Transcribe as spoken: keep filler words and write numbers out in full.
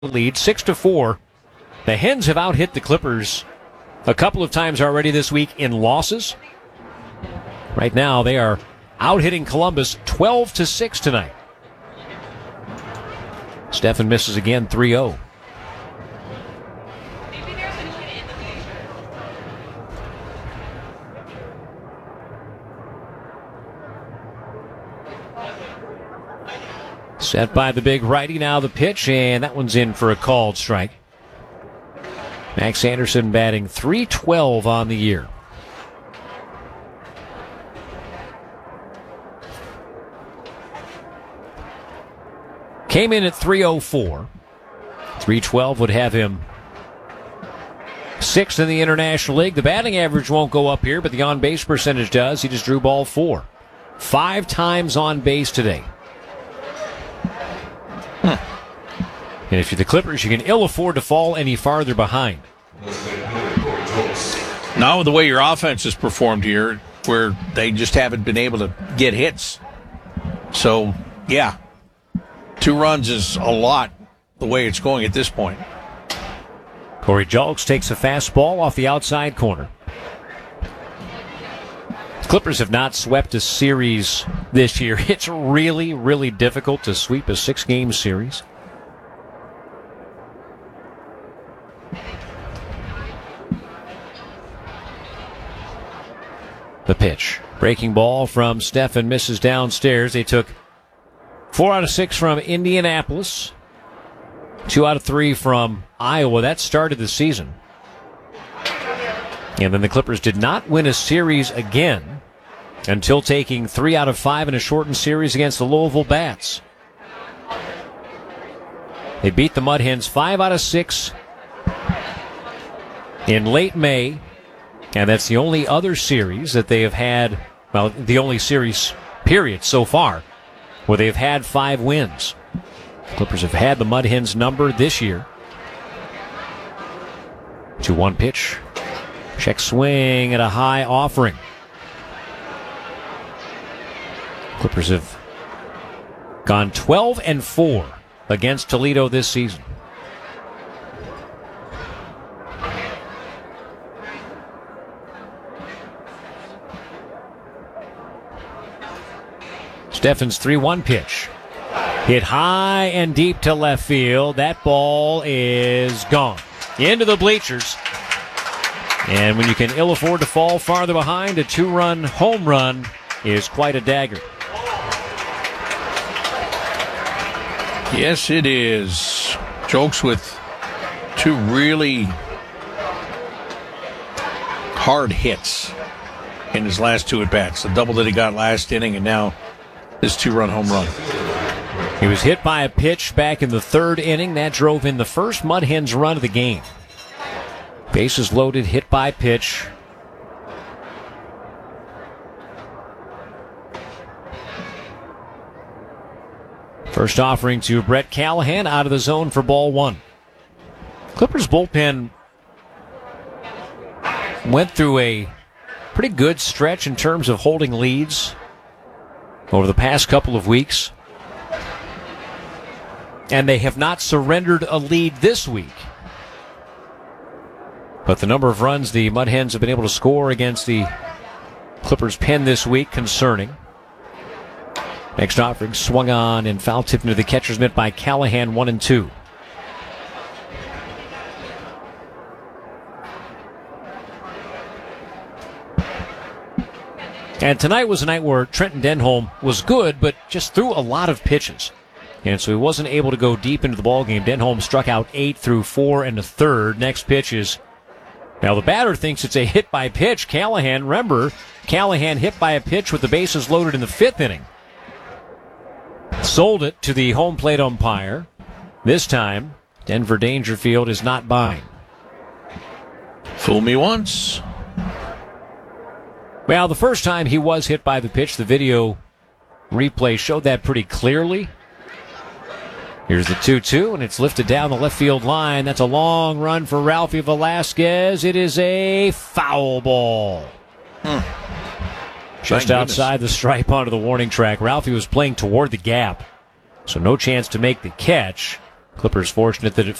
lead, six to four. The Hens have out-hit the Clippers a couple of times already this week in losses. Right now, they are out-hitting Columbus twelve to six tonight. Stefan misses again, three oh. Set by the big righty, now the pitch, and that one's in for a called strike. Max Anderson batting three twelve on the year. Came in at three oh four. three twelve would have him sixth in the International League. The batting average won't go up here, but the on-base percentage does. He just drew ball four. Five times on base today. Huh. And if you're the Clippers, you can ill afford to fall any farther behind. Not with the way your offense has performed here, where they just haven't been able to get hits. So, yeah, two runs is a lot the way it's going at this point. Corey Julks takes a fastball off the outside corner. Clippers have not swept a series this year. It's really, really difficult to sweep a six-game series. The pitch. Breaking ball from Stefan misses downstairs. They took four out of six from Indianapolis. Two out of three from Iowa. That started the season. And then the Clippers did not win a series again until taking three out of five in a shortened series against the Louisville Bats. They beat the Mud Hens five out of six in late May, and that's the only other series that they have had, well, the only series period so far where they've had five wins. Clippers have had the Mud Hens number this year. two one pitch. Check swing at a high offering. Clippers have gone twelve and four against Toledo this season. Stefan's three one pitch. Hit high and deep to left field. That ball is gone. Into the bleachers. And when you can ill afford to fall farther behind, a two-run home run is quite a dagger. Yes, it is. Julks with two really hard hits in his last two at-bats. The double that he got last inning and now this two-run home run. He was hit by a pitch back in the third inning. That drove in the first Mud Hens run of the game. Bases loaded, hit by pitch. First offering to Brett Callahan out of the zone for ball one. Clippers bullpen went through a pretty good stretch in terms of holding leads over the past couple of weeks. And they have not surrendered a lead this week. But the number of runs the Mud Hens have been able to score against the Clippers pen this week, concerning. Next offering swung on and foul tipped into the catcher's mitt by Callahan, one and two. And tonight was a night where Trenton Denholm was good, but just threw a lot of pitches. And so he wasn't able to go deep into the ballgame. Denholm struck out eight through four and a third. Next pitch is, now the batter thinks it's a hit by pitch. Callahan, remember, Callahan hit by a pitch with the bases loaded in the fifth inning. Sold it to the home plate umpire. This time, Denver Dangerfield is not buying. Fool me once. Well, the first time he was hit by the pitch, the video replay showed that pretty clearly. Here's the two two, and it's lifted down the left field line. That's a long run for Ralphie Velasquez. It is a foul ball. Hmm. Just Thank outside goodness. the stripe onto the warning track. Ralphie was playing toward the gap, so no chance to make the catch. Clippers fortunate that it